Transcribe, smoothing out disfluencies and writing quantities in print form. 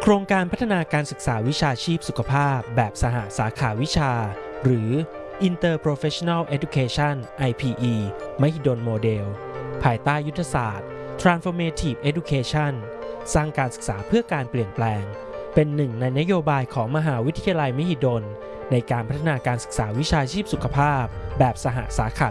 โครงการพัฒนาการศึกษาวิชาชีพสุขภาพแบบสหสาขาวิชาหรือ Interprofessional Education IPE มหิดลโมเดลภายใต้ยุทธศาสตร์ Transformative Education สร้างการศึกษาเพื่อการเปลี่ยนแปลงเป็นหนึ่งในนโยบายของมหาวิทยาลัยมหิดลในการพัฒนาการศึกษาวิชาชีพสุขภาพแบบสหสาขา